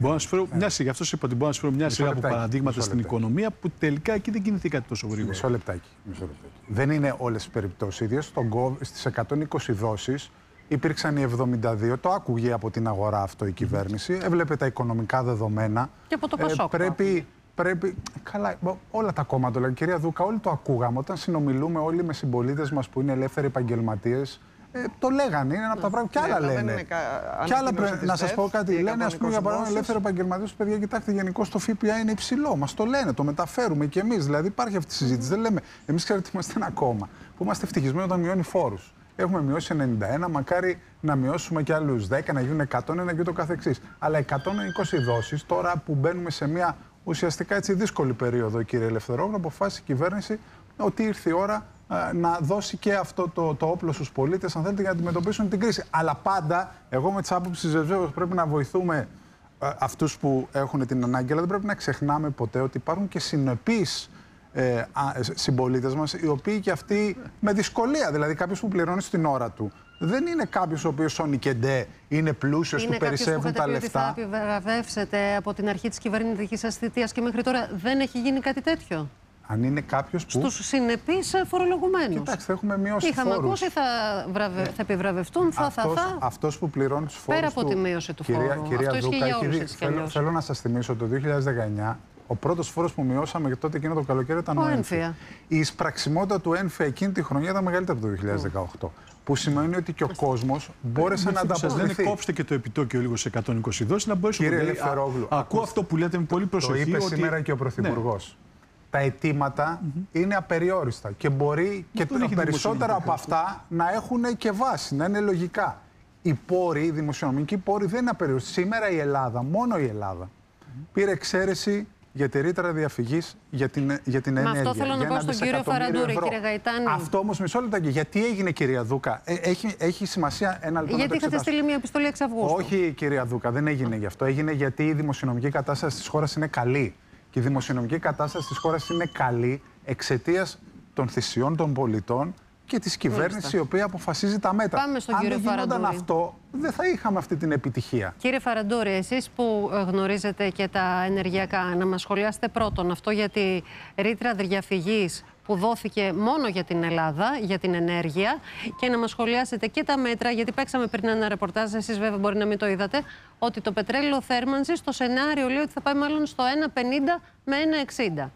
Μπορώ να σου φέρω μια σειρά, αυτό είπα ότι μπορώ να σου φέρω μια σειρά από παραδείγματα στην οικονομία που τελικά εκεί δεν κινηθήκατε τόσο γρήγορα. Μισό λεπτάκι. Δεν είναι όλες τις περιπτώσεις ίδιες. Στις 120 δόσεις υπήρξαν οι 72. Το άκουγε από την αγορά αυτό η κυβέρνηση. Έβλεπε τα οικονομικά δεδομένα. Και από το Πασόκ. Πρέπει. Καλά, όλα τα κόμματα, δηλαδή, κυρία Δούκα, όλοι το ακούγαμε. Όταν συνομιλούμε όλοι με συμπολίτες μας που είναι ελεύθεροι επαγγελματίες, το λέγανε. Είναι ένα από τα πράγματα. Και άλλα λένε. Και άλλα να σας πω κάτι. Λένε, ας πούμε, για παράδειγμα, ελεύθεροι επαγγελματίες, παιδιά, κοιτάξτε, γενικώς το ΦΠΑ είναι υψηλό. Μας το λένε, το μεταφέρουμε κι εμείς. Δηλαδή, υπάρχει αυτή η συζήτηση. Δεν λέμε. Εμείς ξέρετε, είμαστε ένα κόμμα που είμαστε ευτυχισμένοι όταν μειώνει φόρους. Έχουμε μειώσει 91, μακάρι να μειώσουμε και άλλους 10, να γίνουν 101 και ούτω καθεξής. Αλλά 120 δόσεις, τώρα που μπαίνουμε σε μια ουσιαστικά έτσι δύσκολη περίοδο, κύριε Ελευθερόγλου, αποφάσισε η κυβέρνηση ότι ήρθε η ώρα να δώσει και αυτό το όπλο στους πολίτες, αν θέλετε, για να αντιμετωπίσουν την κρίση. Αλλά πάντα, εγώ με τις άποψεις βεβαίως πρέπει να βοηθούμε αυτούς που έχουν την ανάγκη, αλλά δεν πρέπει να ξεχνάμε ποτέ ότι υπάρχουν και συνεπείς συμπολίτες μας, οι οποίοι και αυτοί με δυσκολία, δηλαδή κάποιος που πληρώνει στην ώρα του. Δεν είναι κάποιος ο οποίος σονικεντέ, είναι πλούσιος, του περισσεύουν τα λεφτά. Θα επιβραβεύσετε από την αρχή της κυβερνητικής σας θητείας και μέχρι τώρα δεν έχει γίνει κάτι τέτοιο? Αν είναι κάποιος που... Στους συνεπείς φορολογουμένους. Κοιτάξτε, έχουμε μειώσει είχαμε φόρους. ακούσει θα επιβραβευτούν, αυτός που πληρώνει τους φόρους. Πέρα από τη μείωση του φόρου. Κυρία Αυτό ισχύει για όλους έτσι κι αλλιώς. Θέλω να σας θυμίσω το 2019. Ο πρώτος φόρος που μειώσαμε και τότε εκείνο το καλοκαίρι ήταν ο έμφυα. Η εισπραξιμότητα του έμφυα εκείνη τη χρονιά ήταν μεγαλύτερη από το 2018. Που σημαίνει ότι και ο κόσμος μπόρεσε να ανταποκριθεί. Δεν κόψτε και το επιτόκιο λίγο σε 120 δόσεις, να μπορέσουμε να Ελευθερόγλου. Ακούω αυτό που λέτε με πολύ προσοχή. Το είπε σήμερα και ο Πρωθυπουργός. Τα αιτήματα είναι απεριόριστα και μπορεί και τα περισσότερα από αυτά να έχουν και βάση, να είναι λογικά. Οι πόροι, οι δημοσιονομικοί πόροι δεν είναι απεριόριστοι. Σήμερα η Ελλάδα, μόνο η Ελλάδα, πήρε εξαίρεση για τη ρήτρα διαφυγής για την ενέργεια. Αυτό θέλω να πω στον κύριο Φαραντούρη, κύριε Γαϊτάνη. Αυτό όμως μισό λεπτάκι. Γιατί έγινε, κυρία Δούκα? Έχει σημασία ένα λεπτό. Γιατί είχατε στείλει μια επιστολή 6 Αυγούστου. Όχι, κυρία Δούκα, δεν έγινε γι' αυτό. Έγινε γιατί η δημοσιονομική κατάσταση της χώρας είναι καλή. Και η δημοσιονομική κατάσταση της χώρας είναι καλή εξαιτίας των θυσιών των πολιτών και της κυβέρνησης η οποία αποφασίζει τα μέτρα. Πάμε στον κύριο Φαραντούρη. Αν δεν γινόταν αυτό, δεν θα είχαμε αυτή την επιτυχία. Κύριε Φαραντούρη, εσείς που γνωρίζετε και τα ενεργειακά, να μας σχολιάσετε πρώτον αυτό για τη ρήτρα διαφυγής που δόθηκε μόνο για την Ελλάδα, για την ενέργεια, και να μας σχολιάσετε και τα μέτρα, γιατί παίξαμε πριν ένα ρεπορτάζ, εσείς βέβαια μπορεί να μην το είδατε, ότι το πετρέλαιο θέρμανσης στο σενάριο λέει ότι θα πάει μάλλον στο 1,50 με 1,60.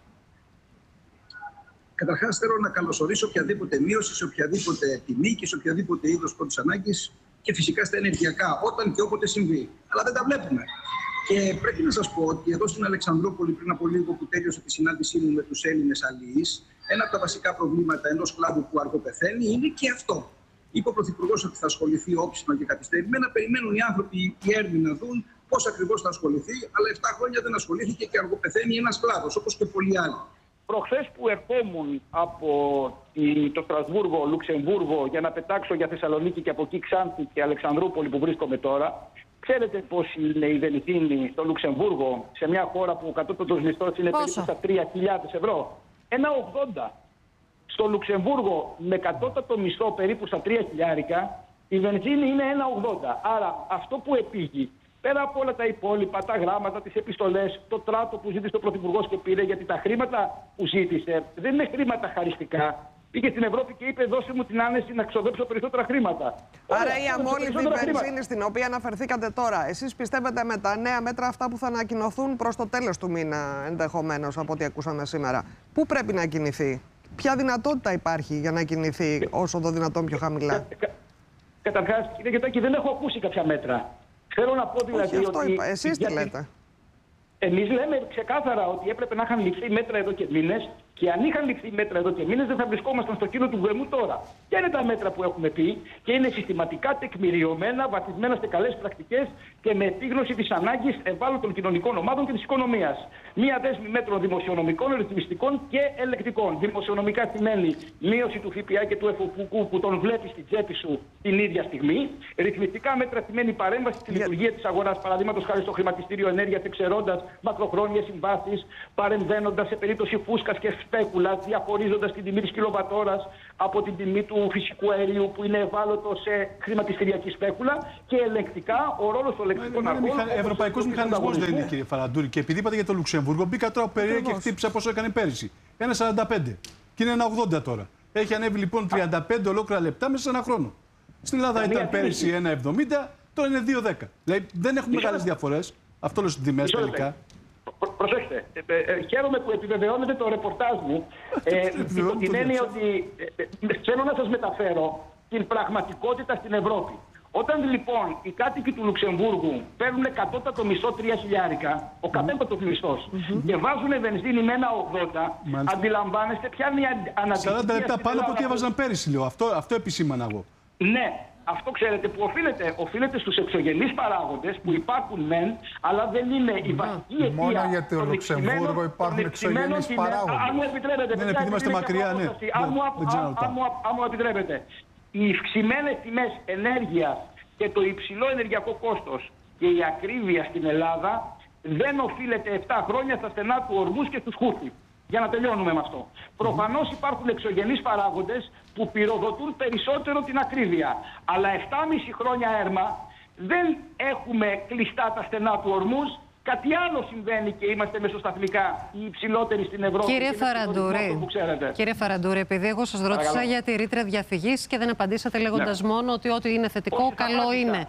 Καταρχάς, θέλω να καλωσορίσω οποιαδήποτε μείωση σε οποιαδήποτε τιμή και σε οποιαδήποτε είδος πρώτης ανάγκης και φυσικά στα ενεργειακά, όταν και όποτε συμβεί. Αλλά δεν τα βλέπουμε. Και πρέπει να σας πω ότι εδώ στην Αλεξανδρούπολη, πριν από λίγο που τέλειωσε τη συνάντησή μου με τους Έλληνες αλληλείς, ένα από τα βασικά προβλήματα ενός κλάδου που αργοπεθαίνει είναι και αυτό. Είπε ο Πρωθυπουργός ότι θα ασχοληθεί όψιμα και καθυστερημένα. Περιμένουν οι άνθρωποι, οι έρμοι να δουν πώς ακριβώς θα ασχοληθεί, αλλά 7 χρόνια δεν ασχολήθηκε και αργοπεθαίνει ένας κλάδος, όπως και πολλοί άλλοι. Προχθές που ερχόμουν από το Στρασβούργο, Λουξεμβούργο, για να πετάξω για Θεσσαλονίκη και από εκεί Ξάνθη και Αλεξανδρούπολη που βρίσκομαι τώρα, ξέρετε πώς είναι η βενζίνη στο Λουξεμβούργο, σε μια χώρα που ο κατώτατος μισθός είναι περίπου στα 3.000 ευρώ? 1,80. Στο Λουξεμβούργο με κατώτατο μισθό περίπου στα 3.000, η βενζίνη είναι 1,80. Άρα αυτό που επήγει, πέρα από όλα τα υπόλοιπα, τα γράμματα, τις επιστολές, το τράτο που ζήτησε ο Πρωθυπουργός και πήρε, γιατί τα χρήματα που ζήτησε δεν είναι χρήματα χαριστικά. Πήγε στην Ευρώπη και είπε: δώσε μου την άνεση να ξοδέψω περισσότερα χρήματα. Άρα η αμόλυντη βενζίνη στην οποία αναφερθήκατε τώρα, εσείς πιστεύετε με τα νέα μέτρα αυτά που θα ανακοινωθούν προς το τέλος του μήνα, ενδεχομένως από ό,τι ακούσαμε σήμερα, πού πρέπει να κινηθεί? Ποια δυνατότητα υπάρχει για να κινηθεί όσο το δυνατόν πιο χαμηλά? Καταρχάς, κύριε Γετάκη, δεν έχω ακούσει κάποια μέτρα. Θέλω να πω δηλαδή ότι. Εσείς τι λέτε? Εμείς λέμε ξεκάθαρα ότι έπρεπε να είχαν ληφθεί μέτρα εδώ και μήνες, και αν είχαν ληφθεί μέτρα εδώ και μήνες δεν θα βρισκόμασταν στο κίνο του γκρεμού τώρα. Ποια είναι τα μέτρα που έχουμε πει και είναι συστηματικά τεκμηριωμένα, βαθισμένα σε καλές πρακτικές και με επίγνωση της ανάγκης ευάλωτων κοινωνικών ομάδων και της οικονομίας. Μία δέσμη μέτρων δημοσιονομικών, ρυθμιστικών και ελεκτικών. Δημοσιονομικά σημαίνει μείωση του ΦΠΑ και του ΕΦΟΚΟΥ που τον βλέπει στην τσέπη σου την ίδια στιγμή. Ρυθμιστικά μέτρα σημαίνει παρέμβαση στη λειτουργία της αγοράς, παραδείγματος χάρη στο χρηματιστήριο ενέργειας, εξαιρώντας μακροχρόνιες συμβάσεις, παρεμβαίνοντας σε περίπτωση φούσκας και σπέκουλας, διαχωρίζοντας την τιμή της κιλοβατόρας από την τιμή του φυσικού αερίου που είναι ευάλωτο σε χρηματιστηριακή σπέκουλα και ελεγκτικά ο ρόλος των ελεγκτικών αρχών. Ευρωπαϊκός μηχανισμός δεν είναι, κύριε Φαραντούρη. Και επειδή είπατε για το Λουξεμβούργο, μπήκα τώρα περίεργα και χτύπησα πόσο έκανε πέρυσι. 1,45 και είναι 1,80 τώρα. Έχει ανέβει λοιπόν 35 ολόκληρα λεπτά μέσα σε ένα χρόνο. Στην Ελλάδα ήταν πέρυσι 1,70, τώρα είναι 2,10. Δηλαδή δεν έχουμε μεγάλες διαφορές. Αυτό λέω στις τιμές τελικά. Προσέξτε, χαίρομαι που επιβεβαιώνετε το ρεπορτάζ μου υπό την έννοια ότι θέλω να σας μεταφέρω την πραγματικότητα στην Ευρώπη. Όταν λοιπόν οι κάτοικοι του Λουξεμβούργου παίρνουν κατώτατο μισθό 3 χιλιάρικα, ο κατώτατος μισθός, και βάζουν βενζίνη με 1,80, αντιλαμβάνεστε ποια είναι η αναδικία. 40 λεπτά πάνω από ό,τι έβαζαν πέρυσι, λέω. Αυτό επισήμανα εγώ. Ναι. Αυτό ξέρετε που οφείλεται στους εξωγενείς παράγοντες που υπάρχουν μεν, αλλά δεν είναι η βασική αιτία. Μόνο γιατί το Λουξεμβούργο υπάρχουν εξωγενείς παράγοντες. Αν μου επιτρέπετε, ναι, επειδή είμαστε μακριά, ναι. Αν μου επιτρέπετε, οι αυξημένες τιμές ενέργειας και το υψηλό ενεργειακό κόστος και η ακρίβεια στην Ελλάδα δεν οφείλεται 7 χρόνια στα στενά του Ορμούς και στους Χούθη. Για να τελειώνουμε με αυτό. Προφανώς υπάρχουν εξωγενείς παράγοντες που πυροδοτούν περισσότερο την ακρίβεια. Αλλά 7,5 χρόνια έρμα δεν έχουμε κλειστά τα στενά του Ορμούς. Κάτι άλλο συμβαίνει και είμαστε μεσοσταθμικά οι υψηλότεροι στην Ευρώπη. Κύριε Φαραντούρη, επειδή εγώ σας ρώτησα για τη ρήτρα διαφυγής και δεν απαντήσατε λέγοντας μόνο ότι ό,τι είναι θετικό, καλό είναι.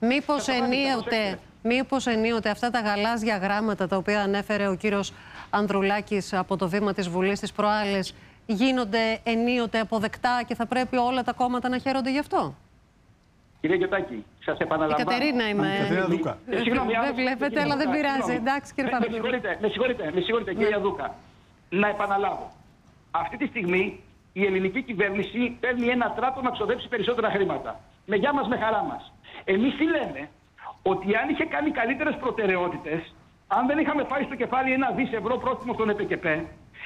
Μήπως ενίοτε αυτά τα γαλάζια γράμματα τα οποία ανέφερε ο κύριος Ανδρουλάκης από το βήμα της Βουλής τις προάλλες γίνονται ενίοτε αποδεκτά και θα πρέπει όλα τα κόμματα να χαίρονται γι' αυτό? Κύριε Γιωτάκη, σας επαναλαμβάνω. Η Κατερίνα είμαι. Δεν βλέπετε, αλλά δεν πειράζει. Εντάξει, κύριε Φαραντούρη. Με συγχωρείτε, κύριε Δούκα. Να επαναλάβω. Αυτή τη στιγμή η ελληνική κυβέρνηση παίρνει ένα τράτο να ξοδέψει περισσότερα χρήματα. Με γεια μας, με χαρά μας. Εμείς τι λέμε? Ότι αν είχε κάνει καλύτερες προτεραιότητες, αν δεν είχαμε φάει στο κεφάλι 1 δις ευρώ πρόστιμο στον ΕΠΕΚΕΠΕ,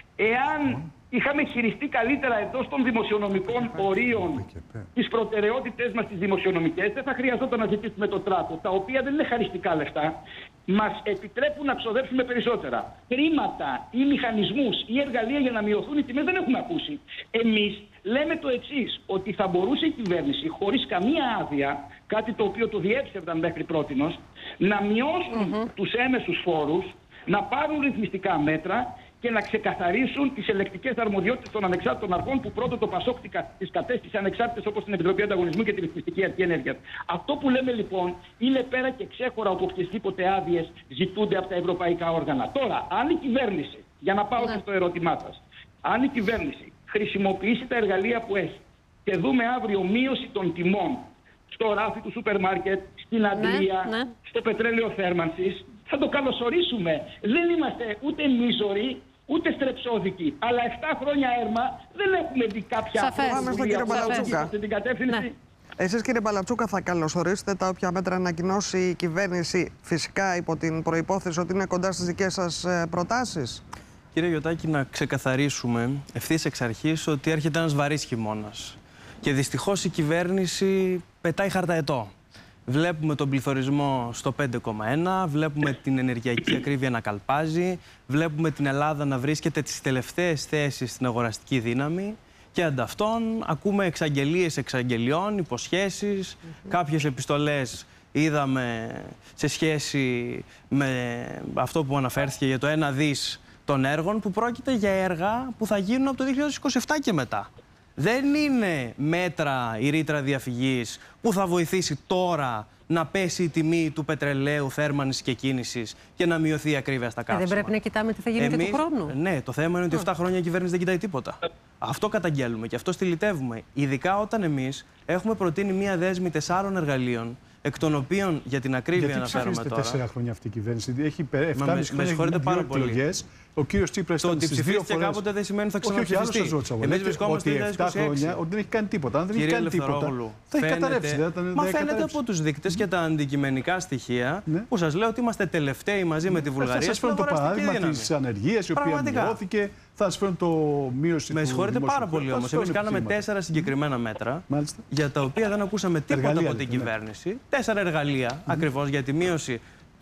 εάν είχαμε χειριστεί καλύτερα εντός των δημοσιονομικών ορίων τις προτεραιότητες μας τις δημοσιονομικές, δεν θα χρειαζόταν να ζητήσουμε το τράτο, τα οποία δεν είναι χαριστικά λεφτά, μας επιτρέπουν να ξοδέψουμε περισσότερα. Χρήματα ή μηχανισμούς ή εργαλεία για να μειωθούν οι τιμές δεν έχουμε ακούσει. Εμείς λέμε το εξής, ότι θα μπορούσε η κυβέρνηση χωρίς καμία άδεια, κάτι το οποίο το διέψευδαν μέχρι πρότινος, να μειώσουν τους έμεσους φόρους, να πάρουν ρυθμιστικά μέτρα και να ξεκαθαρίσουν τις ελεκτικές αρμοδιότητες των ανεξάρτητων αρχών που πρώτο το ΠΑΣΟΚ τις κατέστησε ανεξάρτητες, όπως την Επιτροπή Ανταγωνισμού και τη Ρυθμιστική Αρχή Ενέργειας. Αυτό που λέμε λοιπόν είναι πέρα και ξέχωρα από οποιασδήποτε άδειες ζητούνται από τα ευρωπαϊκά όργανα. Τώρα, αν η κυβέρνηση, για να πάω στο ερώτημά σας, αν η κυβέρνηση χρησιμοποιήσει τα εργαλεία που έχει και δούμε αύριο μείωση των τιμών στο ράφι του σούπερ μάρκετ, στην αντλία, στο πετρέλαιο θέρμανσης, θα το καλωσορίσουμε. Δεν είμαστε ούτε μίζωροι, ούτε στρεψόδικοι. Αλλά 7 χρόνια έρμα δεν έχουμε δει κάποια πρωτοβουλία στην κατεύθυνση. Εσείς, κύριε Μπαλατσούκα, θα καλωσορίσετε τα όποια μέτρα ανακοινώσει η κυβέρνηση, φυσικά υπό την προϋπόθεση ότι είναι κοντά στις δικές σας προτάσεις? Κύριε Γιωτάκη, να ξεκαθαρίσουμε ευθύς εξ αρχής ότι έρχεται ένας βαρύς χειμώνας. Και δυστυχώς η κυβέρνηση πετάει χαρταετό. Βλέπουμε τον πληθωρισμό στο 5,1, βλέπουμε την ενεργειακή ακρίβεια να καλπάζει, βλέπουμε την Ελλάδα να βρίσκεται τις τελευταίες θέσεις στην αγοραστική δύναμη και ανταυτόν ακούμε εξαγγελίες εξαγγελιών, υποσχέσεις, κάποιες επιστολές είδαμε σε σχέση με αυτό που αναφέρθηκε για το 1 δις των έργων, που πρόκειται για έργα που θα γίνουν από το 2027 και μετά. Δεν είναι μέτρα η ρήτρα διαφυγής που θα βοηθήσει τώρα να πέσει η τιμή του πετρελαίου, θέρμανσης και κίνησης και να μειωθεί η ακρίβεια στα καύσιμα. Δεν πρέπει να κοιτάμε τι θα γίνει και του χρόνου? Ναι, το θέμα είναι ότι 7 χρόνια η κυβέρνηση δεν κοιτάει τίποτα. Αυτό καταγγέλουμε και αυτό στυλιτεύουμε. Ειδικά όταν εμείς έχουμε προτείνει μία δέσμη 4 εργαλείων, εκ των οποίων για την ακρίβεια αναφέρομαι τώρα. 4 χρόνια αυτή η κυβέρνηση. Έχει 7,5 χρόνια πάρα πολύ. Εκλογές. Ο κύριος Τσίπρας ήταν στις 2 φορές. Κάποτε δεν σημαίνει ότι θα ξαναψηφιστεί. Εμείς βρισκόμαστε ότι 7 χρόνια ότι δεν έχει κάνει τίποτα. Αν δεν έχει κάνει τίποτα, θα έχει καταρρεύσει. Μα φαίνεται από τους δείκτες και τα αντικειμενικά στοιχεία που σας λέω ότι είμαστε τελευταίοι μαζί με τη Βουλγαρία. Θα σας φέρω το παράδειγμα της ανεργίας, η οποία μειώθηκε. Θα σας φέρω το μείωση. Με συγχωρείτε πάρα πολύ όμως. Εμείς κάναμε 4 συγκεκριμένα μέτρα για τα οποία δεν ακούσαμε τίποτα από την κυβέρνηση. 4 εργαλεία ακριβώς για τη μείωση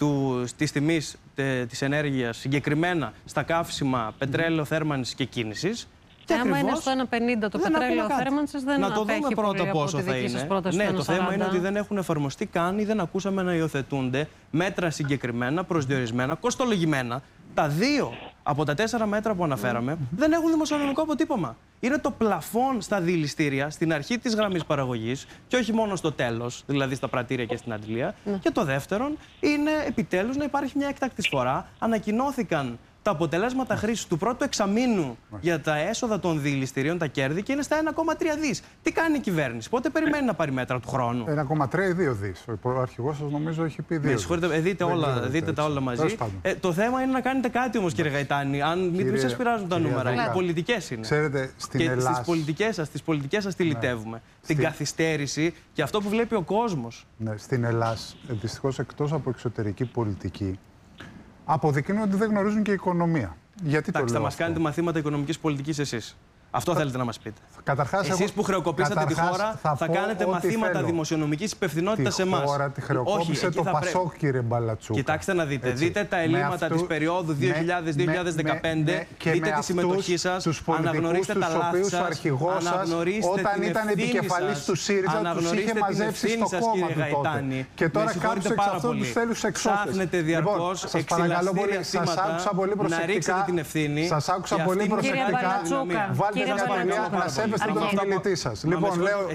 της τιμής της ενέργειας, συγκεκριμένα στα καύσιμα, πετρέλαιο θέρμανσης και κίνησης. Και άμα είναι στο 1,50 το πετρέλαιο θέρμανσης, δεν να το δούμε πρώτα πόσο θα είναι. Ναι, το θέμα είναι ότι δεν έχουν εφαρμοστεί καν ή δεν ακούσαμε να υιοθετούνται μέτρα συγκεκριμένα, προσδιορισμένα, κοστολογημένα. Τα 2 από τα 4 μέτρα που αναφέραμε δεν έχουν δημοσιονομικό αποτύπωμα. Είναι το πλαφόν στα δηληστήρια, στην αρχή της γραμμής παραγωγής και όχι μόνο στο τέλος, δηλαδή στα πρατήρια και στην αντλία. Και το δεύτερον είναι επιτέλους να υπάρχει μια έκτακτη φορά. Ανακοινώθηκαν τα αποτελέσματα χρήσης του πρώτου εξαμήνου για τα έσοδα των δηληστηρίων, τα κέρδη, και είναι στα 1,3 δις. Τι κάνει η κυβέρνηση, πότε περιμένει να πάρει μέτρα του χρόνου? 1,3 ή 2 δις. Ο αρχηγός σας νομίζω έχει πει 2 δις. Δείτε τα όλα μαζί. Το θέμα είναι να κάνετε κάτι όμως, κύριε Γαϊτάνη. Αν μην σας πειράζουν τα νούμερα. Οι πολιτικές είναι. Ξέρετε, στην Ελλάδα. Στις πολιτικές σας τη λιτεύουμε. Την καθυστέρηση και αυτό που βλέπει ο κόσμος. Ναι, στην Ελλάδα, δυστυχώς, εκτός από εξωτερική πολιτική, αποδεικνύουν ότι δεν γνωρίζουν και οικονομία. Γιατί θα μας κάνετε μαθήματα οικονομικής πολιτικής εσείς. Αυτό θέλετε να μας πείτε. Καταρχάς, εσείς που χρεοκοπήσατε τη χώρα, θα κάνετε μαθήματα δημοσιονομικής υπευθυνότητας σε εμάς. Τη χώρα τη χρεοκόπησε το Πασόκ, κύριε Μπαλατσούκα. Κοιτάξτε να δείτε. Δείτε τα ελλείμματα της περίοδου 2000-2015. Δείτε τη συμμετοχή σας. Αναγνωρίστε τα λάθη σας. Όταν ήταν επικεφαλής του ΣΥΡΙΖΑ, τους είχε μαζέψει στο κόμμα του τότε. Και τώρα κάποιους εξ αυτών τους θέλουν εξώθες. Ψάχνετε διαρκώς εξυλαστήρια σήματα να ρίξετε την ευθύνη. Σας άκουσα πολύ προσεκτικά. Να σέβεστε τον ομιλητή σας. Λοιπόν,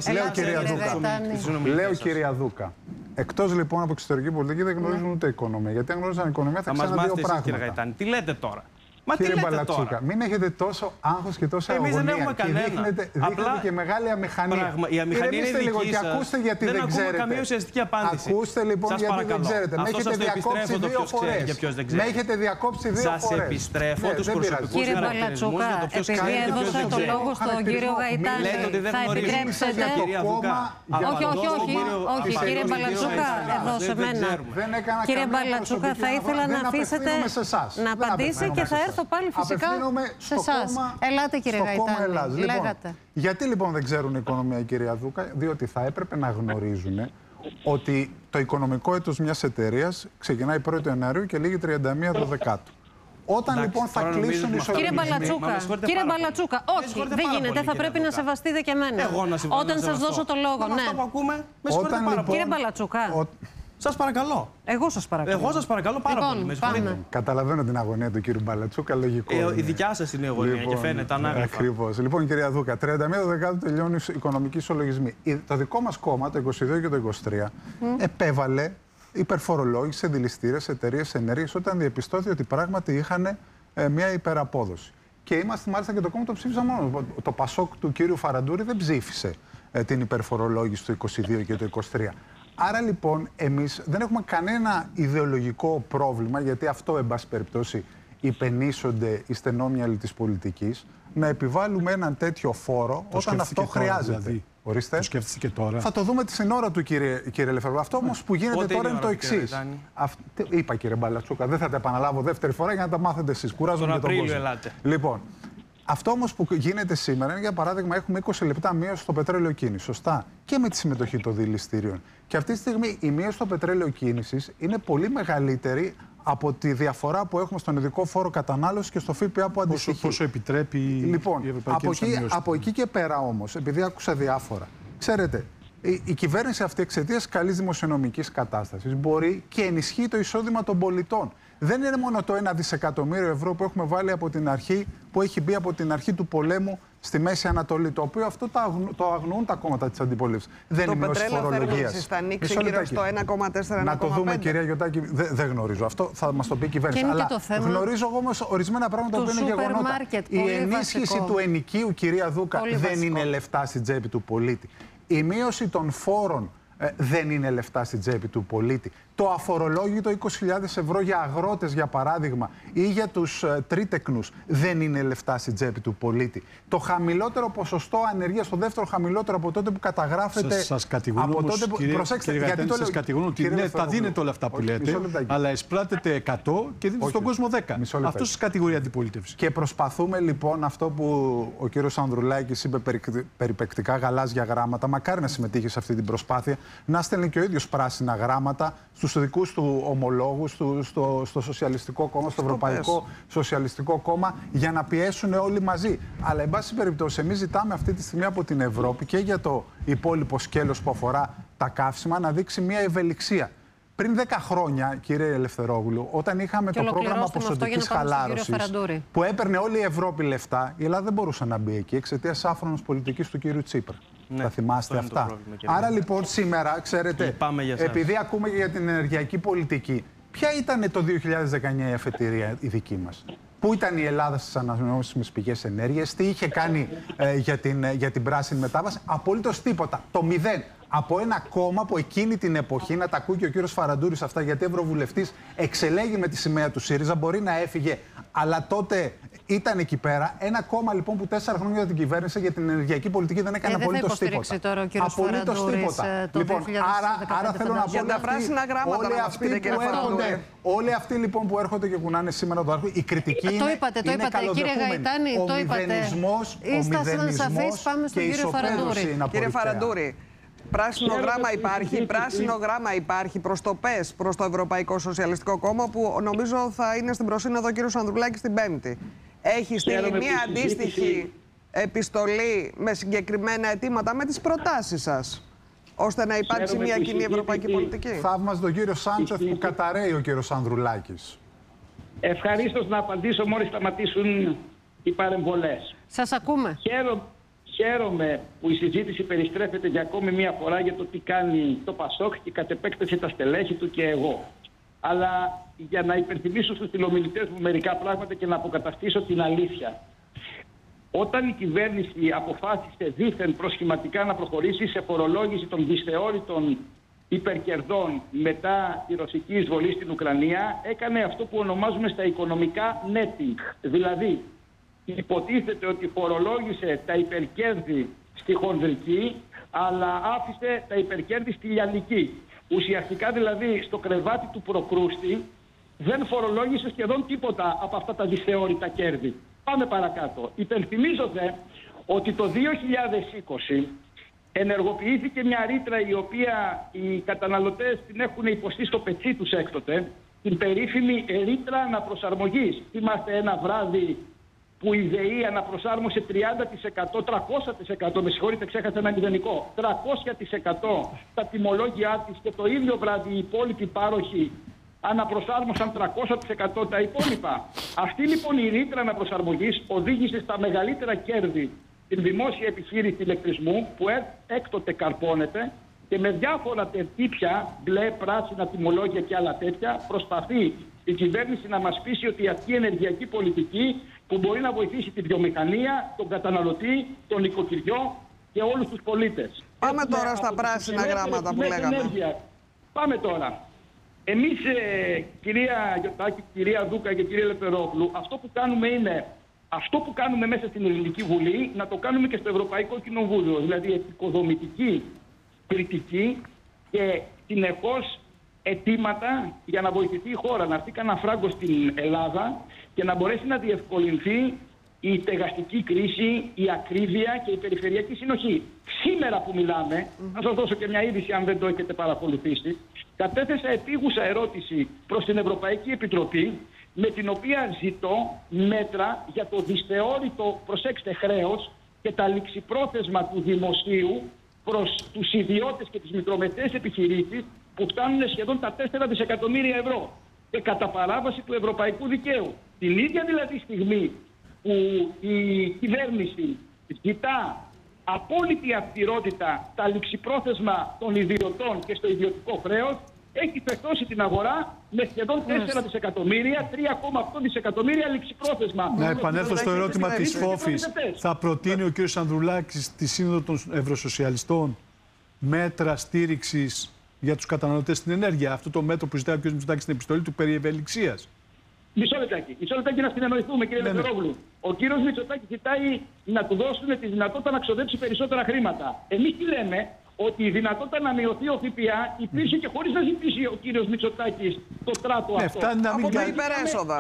λέω κυρία Δούκα. Εκτός λοιπόν από εξωτερική πολιτική δεν γνωρίζουν ούτε οικονομία. Γιατί αν γνώριζαν οικονομία θα ξέρουν δύο πράγματα. Κύριε Γαϊτάνη, τι λέτε τώρα? Κύριε Μπαλατσούκα, μην έχετε τόσο άγχος και τόσα αγωνία. Εμείς δεν έχουμε κανένα. Δείχνετε και μεγάλη αμηχανία. Η αμηχανία είναι δική σας. Ακούστε γιατί δεν ξέρετε. Δεν ακούμε καμία ουσιαστική απάντηση. Ακούστε λοιπόν γιατί δεν ξέρετε. Με έχετε διακόψει 2 φορές. Με έχετε διακόψει 2 φορές. Σας επιστρέφω τους προσωπικούς χαρακτηρισμούς για το ποιος κάνει και ποιος δεν ξέρει. Επειδή έδωσα το λόγο στον κύριο Γαϊτάνη, θα επιτρέψετε? Όχι, κύριε Μπαλατσούκα, εδώ σε μένα. Κύριε Μπαλατσούκα, θα ήθελα να αφήσετε να απαντήσει και θα έρθω πάλι φυσικά σε εσάς. Ελάτε, κύριε Γαϊτάνη. Λοιπόν, γιατί λοιπόν δεν ξέρουν η οικονομία, κυρία Δούκα? Διότι θα έπρεπε να γνωρίζουν ότι το οικονομικό έτος μιας εταιρείας ξεκινάει 1η Ιανουαρίου και λήγει 31 Δεκάτου. Όταν λοιπόν θα κλείσουν οι ισολογισμοί. Κύριε Μπαλατσούκα, όχι, δεν γίνεται. Θα πρέπει να σεβαστείτε και εμένα. Όταν σας δώσω το λόγο, ναι. Κύριε Μπαλατσούκα. Σας παρακαλώ. Εγώ σας παρακαλώ. Πάρα πολύ. Καταλαβαίνω την αγωνία του κύριου Μπαλατσούκα, λογικό. Η δικιά σας είναι η αγωνία και φαίνεται ανάγραφα. Ακριβώς. Λοιπόν, κυρία Δούκα, 31 Δεκάτου τελειώνουν οι οικονομικοί ισολογισμοί. Το δικό μας κόμμα, το 22 και το 23, επέβαλε υπερφορολόγηση σε δηληστήρες, σε εταιρείες ενέργειας, όταν διαπιστώθηκε ότι πράγματι είχαν μια υπεραπόδοση. Και είμαστε μάλιστα και το κόμμα το ψήφισα μόνο. Το Πασόκ του κύριου Φαραντούρη δεν ψήφισε την υπερφορολόγηση του 22 και το 23. Άρα λοιπόν εμείς δεν έχουμε κανένα ιδεολογικό πρόβλημα, γιατί αυτό εν πάση περιπτώσει υπενήσονται οι στενόμυαλοι της πολιτικής, να επιβάλλουμε έναν τέτοιο φόρο όταν αυτό χρειάζεται. Δηλαδή. Ορίστε. Το σκέφτεστε και τώρα. Θα το δούμε στην ώρα του, κύριε Λεφερβού. Αυτό όμως που γίνεται τώρα είναι το εξής. Είπα, κύριε Μπαλατσούκα, δεν θα τα επαναλάβω δεύτερη φορά για να τα μάθετε εσείς. Κουράζομαι και τον κόσμο. Ελάτε. Λοιπόν, αυτό όμως που γίνεται σήμερα είναι, για παράδειγμα, έχουμε 20 λεπτά μείωση στο πετρέλαιο κίνηση. Σωστά. Και με τη συμμετοχή των δηληστήριων. Και αυτή τη στιγμή η μείωση στο πετρέλαιο κίνησης είναι πολύ μεγαλύτερη από τη διαφορά που έχουμε στον ειδικό φόρο κατανάλωσης και στο ΦΠΑ που αντιστοιχεί. Πόσο επιτρέπει λοιπόν, η Ευρωπαϊκή Ένωση? Από εκεί και πέρα όμως, επειδή άκουσα διάφορα, ξέρετε, η κυβέρνηση αυτή εξαιτίας καλής δημοσιονομικής κατάστασης μπορεί και ενισχύει το εισόδημα των πολιτών. Δεν είναι μόνο το 1 δισεκατομμύριο ευρώ που έχουμε βάλει από την αρχή, που έχει μπει από την αρχή του πολέμου στη Μέση Ανατολή, το οποίο αυτό το αγνοούν τα κόμματα της αντιπολίτευσης. Δεν είναι μείωση φορολογίας. Το πετρέλαιο θέρμανσης θα ανοίξει γύρω στο 1,4-1,5. Να το δούμε, κυρία Γιωτάκη, δεν γνωρίζω. Αυτό θα μας το πει η κυβέρνηση. Αλλά γνωρίζω όμως ορισμένα πράγματα που είναι γεγονότα. Η ενίσχυση του ενοικίου, κυρία Δούκα, δεν είναι λεφτά στην τσέπη του πολίτη. Η μείωση των φόρων δεν είναι λεφτά στην τσέπη του πολίτη. Το αφορολόγητο 20.000 ευρώ για αγρότες, για παράδειγμα, ή για τους τρίτεκνους, δεν είναι λεφτά στην τσέπη του πολίτη. Το χαμηλότερο ποσοστό ανεργίας, το δεύτερο χαμηλότερο από τότε που καταγράφεται. Σας κατηγορούν όμως, κύριε Γαϊτάνη, σας κατηγορούν ότι ναι, τα δίνετε όλα αυτά που λέτε, αλλά εισπράτετε 100 και δίνετε στον κόσμο 10. Αυτό σας κατηγορεί η αντιπολίτευση. Και προσπαθούμε λοιπόν αυτό που ο κύριος Ανδρουλάκης είπε περιπεκτικά, γαλάζια γράμματα, μακάρι να συμμετείχε σε αυτή την προσπάθεια, να στέλνει και ο ίδιος πράσινα γράμματα στους στους δικούς του ομολόγους, στο Σοσιαλιστικό Κόμμα, στο Ευρωπαϊκό Σοσιαλιστικό Κόμμα, για να πιέσουν όλοι μαζί. Αλλά, εν πάση περιπτώσει, εμείς ζητάμε αυτή τη στιγμή από την Ευρώπη και για το υπόλοιπο σκέλος που αφορά τα καύσιμα να δείξει μια ευελιξία. Πριν 10 χρόνια, κύριε Ελευθερόγλου, όταν είχαμε το πρόγραμμα ποσοτικής χαλάρωσης που έπαιρνε όλη η Ευρώπη λεφτά, η Ελλάδα δεν μπορούσε να μπει εκεί εξαιτίας άφρονος πολιτικής του κύριου Τσίπρα. Ναι, θα θυμάστε αυτά. Άρα λοιπόν σήμερα, ξέρετε, επειδή ακούμε και για την ενεργειακή πολιτική, ποια ήταν το 2019 η αφετηρία η δική μας? Πού ήταν η Ελλάδα στις ανανεώσιμες πηγές ενέργειας, τι είχε κάνει για την πράσινη μετάβαση? Απολύτως τίποτα. Το 0. Από ένα κόμμα που εκείνη την εποχή, να τα ακούει και ο κύριος Φαραντούρης αυτά, γιατί ευρωβουλευτής εξελέγει με τη σημαία του ΣΥΡΙΖΑ, μπορεί να έφυγε, αλλά τότε ήταν εκεί πέρα. Ένα κόμμα λοιπόν που 4 χρόνια για την κυβέρνηση για την ενεργειακή πολιτική δεν έκανε απολύτως τίποτα. Απολύτως τίποτα. Λοιπόν, άρα θέλω να πω για τα πράσινα γράμματα να μας πείτε, κύριε Φαραντούρη. Όλοι αυτοί λοιπόν που έρχονται και κουνάνε σήμερα το άρχο, η κριτική είναι καλοδεχούμενη. Κύριε Γαϊτάνη, το είπατε. Και η ισοπαίδωση είναι κύριε Φαραντούρη, πράσινο γράμμα υπάρχει προς το ΠΕΣ, προς το Ευρωπαϊκό Σοσιαλιστικό Κόμμα, που νομίζω θα είναι στην προσύνοδο ο κύριος Ανδρουλάκης την Πέμπτη. Έχει στείλει μια αντίστοιχη επιστολή με συγκεκριμένα αιτήματα, με τις προτάσεις σας, ώστε να υπάρξει μια κοινή ευρωπαϊκή πολιτική? Θαύμαζε τον κύριο Σάντσεφ που καταραίει ο κύριος Ανδρουλάκης. Ευχαρίστως να απαντήσω μόλις σταματήσουν οι παρεμβολές. Σας ακούμε. Χαίρομαι που η συζήτηση περιστρέφεται για ακόμη μία φορά για το τι κάνει το ΠΑΣΟΚ και κατ' επέκταση τα στελέχη του και εγώ. Αλλά για να υπενθυμίσω στους τηλεομιλητές μου μερικά πράγματα και να αποκαταστήσω την αλήθεια. Όταν η κυβέρνηση αποφάσισε δήθεν προσχηματικά να προχωρήσει σε φορολόγηση των δυσθεώρητων υπερκερδών μετά τη ρωσική εισβολή στην Ουκρανία, έκανε αυτό που ονομάζουμε στα οικονομικά netting. Δηλαδή, υποτίθεται ότι φορολόγησε τα υπερκέρδη στη χονδρική, αλλά άφησε τα υπερκέρδη στη λιανική. Ουσιαστικά δηλαδή στο κρεβάτι του προκρούστη δεν φορολόγησε σχεδόν τίποτα από αυτά τα δυσθεώρητα κέρδη. Πάμε παρακάτω. Υπενθυμίζω δε ότι το 2020 ενεργοποιήθηκε μια ρήτρα η οποία οι καταναλωτές την έχουν υποστεί στο πετσί τους έκτοτε, την περίφημη ρήτρα αναπροσαρμογής. Θυμάστε ένα βράδυ που η ΔΕΗ αναπροσάρμοσε 30%, 300%, με συγχωρείτε ξέχασα ένα μηδενικό, 300% τα τιμολόγια της και το ίδιο βράδυ οι υπόλοιποι πάροχοι αναπροσάρμοσαν 300% τα υπόλοιπα. Αυτή λοιπόν η ρήτρα αναπροσαρμογής οδήγησε στα μεγαλύτερα κέρδη την δημόσια επιχείρηση ηλεκτρισμού που έκτοτε καρπώνεται και με διάφορα τερτύπια, μπλε, πράσινα τιμολόγια και άλλα τέτοια προσπαθεί η κυβέρνηση να μας πείσει ότι αυτή η ενεργειακή πολιτική που μπορεί να βοηθήσει τη βιομηχανία, τον καταναλωτή, τον νοικοκυριό και όλους τους πολίτες. Πάμε τώρα στα πράσινα γράμματα που λέγαμε. Πάμε τώρα. Εμείς, κυρία Γιωτάκη, κυρία Δούκα και κύριε Ελευθερόγλου, αυτό που κάνουμε είναι αυτό που κάνουμε μέσα στην Ελληνική Βουλή να το κάνουμε και στο Ευρωπαϊκό Κοινοβούλιο. Δηλαδή επικοδομητική κριτική και συνεχώς αιτήματα για να βοηθηθεί η χώρα να έρθει κανένα φράγκο στην Ελλάδα και να μπορέσει να διευκολυνθεί η στεγαστική κρίση, η ακρίβεια και η περιφερειακή συνοχή. Σήμερα που μιλάμε, να σας δώσω και μια είδηση αν δεν το έχετε παρακολουθήσει, κατέθεσα επίγουσα ερώτηση προς την Ευρωπαϊκή Επιτροπή με την οποία ζητώ μέτρα για το δυσθεώρητο, προσέξτε, χρέος και τα ληξιπρόθεσμα του δημοσίου προς τους ιδιώτες και τις μικρομεσαίες επιχειρήσεις που φτάνουν σχεδόν τα 4 δισεκατομμύρια ευρώ και κατά παράβαση του ευρωπαϊκού δικαίου. Την ίδια δηλαδή στιγμή που η κυβέρνηση ζητά απόλυτη αυστηρότητα στα ληξιπρόθεσμα των ιδιωτών και στο ιδιωτικό χρέος, έχει πεθώσει την αγορά με σχεδόν 4 δισεκατομμύρια, 3,8 δισεκατομμύρια ληξιπρόθεσμα. Να επανέλθω στο ερώτημα της Φόφης. Θα προτείνει ο κ. Ανδρουλάκης στη Σύνοδο των Ευρωσοσιαλιστών μέτρα στήριξης για τους καταναλωτές στην ενέργεια? Αυτό το μέτρο που ζητάει ο κ. Μητσοτάκης στην επιστολή του περί ευελιξίας. Μισό λεπτάκι να συνεννοηθούμε, κύριε Ελευθερόγλου. Ο κύριος Μητσοτάκης ζητάει να του δώσουν τη δυνατότητα να ξοδέψει περισσότερα χρήματα. Εμείς τι λέμε? Ότι η δυνατότητα να μειωθεί ο ΦΠΑ υπήρχε και χωρίς να ζητήσει ο κύριος Μητσοτάκης το τράτο αυτό. Από τα υπερέσοδα.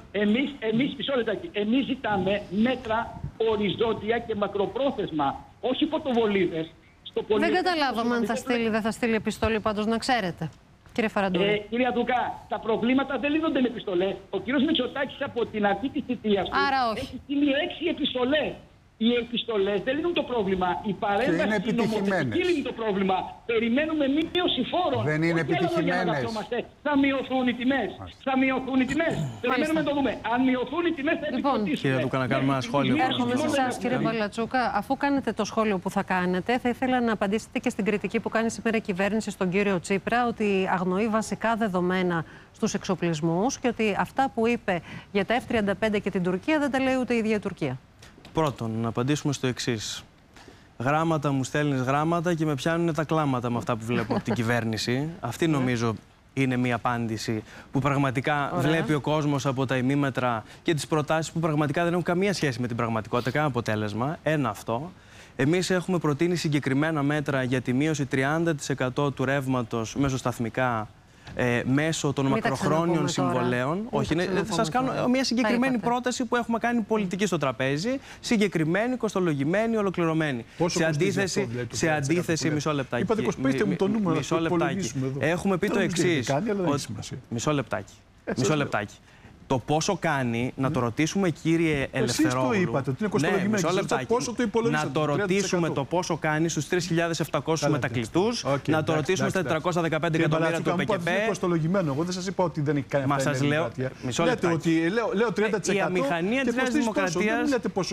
Εμείς ζητάμε μέτρα οριζόντια και μακροπρόθεσμα, όχι φωτοβολίδες. Δεν καταλάβαμε αν θα στείλει, δεν θα στείλει επιστολή, πάντως να ξέρετε. Κύριε Φαραντούρη. Κυρία Δουκά, τα προβλήματα δεν λύνονται με επιστολές. Ο κύριος Μητσοτάκης από την αρχή της θητείας του έχει στείλει 6 επιστολές. Οι επιστολές δεν λύνουν το πρόβλημα. Η παρέμβαση η νομοθετική λύνει το πρόβλημα. Περιμένουμε μείωση φόρων. Δεν είναι επιτυχημένες. Θα μειωθούν οι τιμές. Θα μειωθούν οι τιμές. Περιμένουμε να το δούμε. Αν μειωθούν οι τιμές θα επικρατήσουμε. Κύριε Δουκά, να κάνουμε ένα σχόλιο. Έρχομαι σε εσάς, κύριε Μπαλατσούκα. Αφού κάνετε το σχόλιο που θα κάνετε, θα ήθελα να απαντήσετε και στην κριτική που κάνει σήμερα η κυβέρνηση στον κύριο Τσίπρα, ότι αγνοεί βασικά δεδομένα στους εξοπλισμούς και ότι αυτά που είπε για τα F-35 και την Τουρκία δεν τα λέει ούτε η ίδια η Τουρκία. Πρώτον, να απαντήσουμε στο εξής. Γράμματα μου στέλνεις γράμματα και με πιάνουν τα κλάματα με αυτά που βλέπω από την κυβέρνηση. Αυτή νομίζω είναι μια απάντηση που πραγματικά βλέπει ο κόσμος από τα ημίμετρα και τις προτάσεις που πραγματικά δεν έχουν καμία σχέση με την πραγματικότητα, κανένα αποτέλεσμα. Ένα αυτό. Εμείς έχουμε προτείνει συγκεκριμένα μέτρα για τη μείωση 30% του ρεύματος μεσοσταθμικά μέσω των μακροχρόνιων συμβολέων. Όχι, θα σας κάνω μια συγκεκριμένη πρόταση που έχουμε κάνει πολιτική στο τραπέζι. Συγκεκριμένη, κοστολογημένη, ολοκληρωμένη. Σε αντίθεση, μισό λεπτάκι. Είπατε πως πέστε μου το νούμερο, μισό λεπτάκι. Έχουμε πει το εξής. Μισό λεπτάκι. Το πόσο κάνει, να το ρωτήσουμε, κύριε Ελευθερόπουλο. Εσείς το είπατε, ότι είναι κοστολογημένο. Πόσο το υπολογίσατε? Να το ρωτήσουμε το πόσο κάνει στους 3.700 μετακλητούς, να το ρωτήσουμε στα 415 εκατομμύρια του ΠΚΠ. Είναι κοστολογημένο. Εγώ δεν σας είπα ότι δεν έχει κάνει αυτά. Μα σας λέω, μισό λεπτάκι. Λέω 30%. Η αμηχανία της Νέας Δημοκρατίας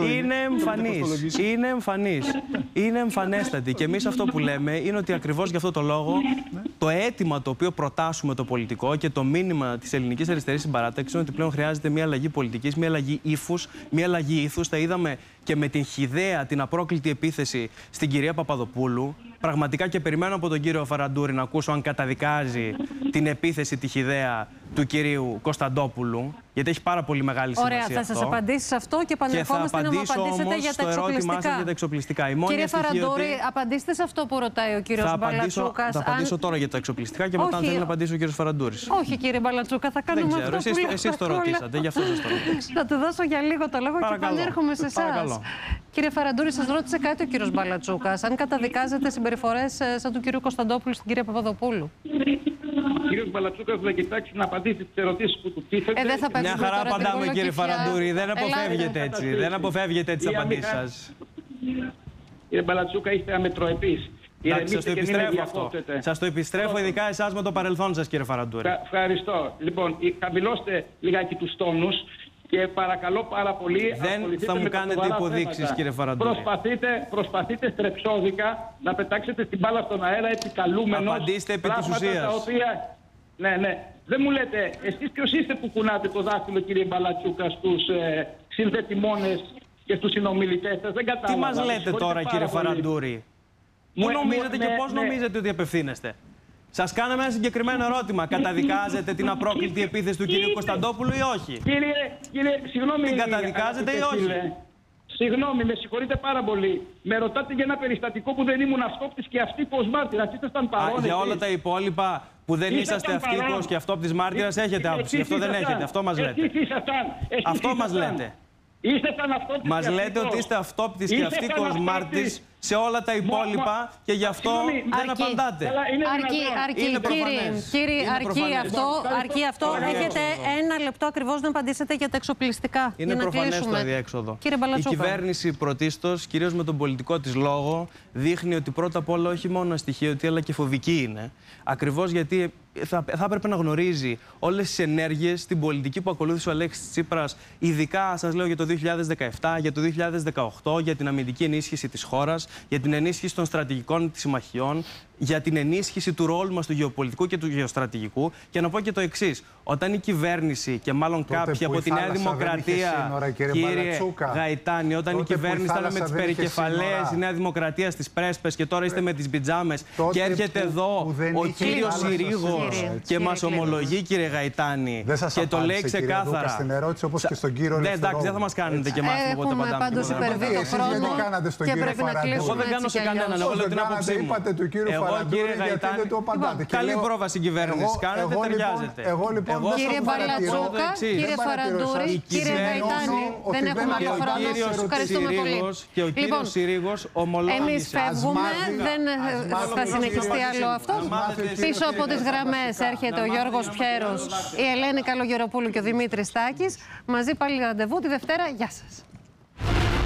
είναι εμφανής. Είναι εμφανέστατη. Και εμείς αυτό που λέμε είναι ότι ακριβώς γι' αυτό το λόγο το αίτημα το οποίο προτάσουμε το πολιτικό και το μήνυμα της ελληνικής αριστερής συμπαράταξης είναι ότι πλέον χρειάζεται μια αλλαγή πολιτικής, μια αλλαγή ύφους, μια αλλαγή ήθους. Τα είδαμε και με την χυδαία, την απρόκλητη επίθεση στην κυρία Παπαδοπούλου. Πραγματικά και περιμένω από τον κύριο Φαραντούρη να ακούσω αν καταδικάζει την επίθεση, τη χυδαία του κυρίου Κωνσταντόπουλου. Γιατί έχει πάρα πολύ μεγάλη σημασία. Ωραία, θα σας απαντήσει σε αυτό και επανερχόμαστε να μου απαντήσετε για τα εξοπλιστικά. Κύριε Φαραντούρη, απαντήστε σε αυτό που ρωτάει ο κύριος Μπαλατσούκας. Θα απαντήσω τώρα για τα εξοπλιστικά και μετά αν θέλει να απαντήσει ο κύριος Φαραντούρης. Όχι, κύριε Μπαλατσούκα, θα κάνουμε αυτό που λέω. Εσείς το ρωτήσατε, γι' αυτό σας το ρωτήσατε. Θα του δώσω για λίγο το λόγο και επανέρχομαι σε εσάς. Κύριε Φαραντούρη, σας ρώτησε κάτι ο κύριος Μπαλατσούκας. Αν καταδικάζετε συμπεριφορές σαν του κύριου Κωνσταντόπουλου στην κυρία Παπαδοπούλου. Ο κύριος Μπαλατσούκας θα κοιτάξει να απαντήσει τις ερωτήσεις που του τίθεται. Μια χαρά απαντάμε, κύριε Φαραντούρη. Δεν αποφεύγετε έτσι. Δεν αποφεύγετε τις απαντήσεις σας. Κύριε Μπαλατσούκα, είστε αμετροεπείς. Σας το επιστρέφω αυτό. Σας το επιστρέφω, ειδικά εσάς με το παρελθόν σας, κύριε Φαραντούρη. Ευχαριστώ. Λοιπόν, χαμηλώστε λιγάκι τους τόνους. Και παρακαλώ πάρα πολύ. Δεν θα μου κάνετε υποδείξεις, κύριε Φαραντούρη. Προσπαθείτε στρεψώδικα να πετάξετε την μπάλα στον αέρα επικαλούμενος. Απαντήστε επί της ουσίας. Ναι. Δεν μου λέτε, εσείς ποιος είστε που κουνάτε το δάχτυλο, κύριε Μπαλατσούκα, στους συνδετημόνες και στους συνομιλητές σας? Δεν κατάλαβα. Τι μας λέτε τώρα, κύριε Φαραντούρη? Πού νομίζετε και πώς νομίζετε ότι απευθύνεστε? Σας κάναμε ένα συγκεκριμένο ερώτημα. Καταδικάζετε την απρόκλητη επίθεση του κυρίου Κωνσταντόπουλου ή όχι? Κύριε, συγγνώμη. Την καταδικάζετε ή όχι? Συγγνώμη, με συγχωρείτε πάρα πολύ. Με ρωτάτε για ένα περιστατικό που δεν ήμουν αυτόπτης και αυτοίπος μάρτυρας. Ήσασταν παρόντες. Για όλα τα υπόλοιπα που δεν είσαστε αυτοίπος και αυτόπτης μάρτυρας έχετε άποψη. Αυτό δεν έχετε. Αυτό μας λέτε. Αυτό μας λέτε. Μας λέτε ότι είστε αυτόπτης και αυτοίκος μάρτης σε όλα τα υπόλοιπα και γι' αυτό δεν απαντάτε. Αρκεί αυτό. Έχετε ένα λεπτό ακριβώς να απαντήσετε για τα εξοπλιστικά. Είναι προφανές το αδιέξοδο. Η κυβέρνηση πρωτίστως, κυρίως με τον πολιτικό της λόγο, δείχνει ότι πρώτα απ' όλα όχι μόνο αστοιχείωτη αλλά και φοβική είναι. Ακριβώς γιατί θα έπρεπε να γνωρίζει όλες τις ενέργειες, την πολιτική που ακολούθησε ο Αλέξης Τσίπρας, ειδικά σας λέω για το 2017, για το 2018, για την αμυντική ενίσχυση της χώρας, για την ενίσχυση των στρατηγικών της συμμαχιών, για την ενίσχυση του ρόλου μας του γεωπολιτικού και του γεωστρατηγικού. Και να πω και το εξής. Όταν η κυβέρνηση και μάλλον κάποιοι από τη Νέα Δημοκρατία, κύριε Γαϊτάνη, όταν η κυβέρνηση ήταν με τις περικεφαλές, η Νέα Δημοκρατία στις πρέσπες και τώρα είστε με τις πιτζάμες και έρχεται εδώ ο κύριος Συρίγος και μας ομολογεί, κύριε Γαϊτάνη, και το λέει ξεκάθαρα. Στην ερώτηση όπως και στον κύριο Ελευθερόπουλο. Εντάξει, δεν θα μας κάνετε και εμάς που οπότε απαντάμε. Πάντως υπερβεί το χρόνο και πρέπει να κλείσουμε. Εγώ δεν κάνω σε κανέναν. Εγώ λέω την άποψή μου. Παραντούρη, γιατί δεν του απαντάτε. Καλή πρόβαση κυβέρνηση κάνετε, ταιριάζεται. Εγώ λοιπόν Κύριε Μπαλατσούκα, κύριε Φαραντούρη, κύριε Γαϊτάνη, δεν έχουμε άλλο χρόνο. Ευχαριστούμε πολύ. Και ο κύριος Συρίγος ομολόγησε. Εμείς φεύγουμε, δεν θα συνεχιστεί άλλο αυτό. Πίσω από τις γραμμές έρχεται ο Γιώργος Πιέρος, η Ελένη Καλογεροπούλου και ο Δημήτρης Τάκης. Μαζί πάλι ραντεβού τη Δευτέρα. Γεια σας.